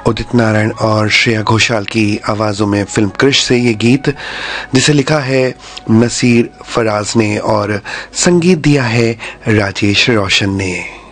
उदित नारायण और श्रेया घोषाल की आवाज़ों में फिल्म क्रिश से ये गीत, जिसे लिखा है नसीर फराज ने और संगीत दिया है राजेश रोशन ने।